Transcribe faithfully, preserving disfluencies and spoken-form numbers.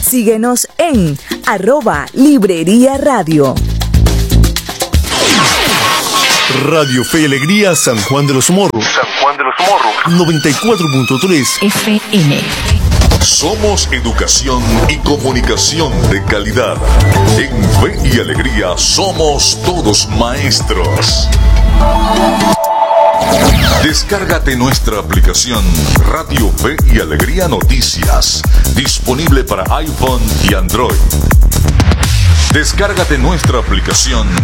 Síguenos en arroba Librería Radio. Radio Fe y Alegría San Juan de los Morros. San Juan de los Morros. noventa y cuatro punto tres F M. Somos educación y comunicación de calidad. En Fe y Alegría somos todos maestros. Descárgate nuestra aplicación Radio Fe y Alegría Noticias, disponible para iPhone y Android. Descárgate nuestra aplicación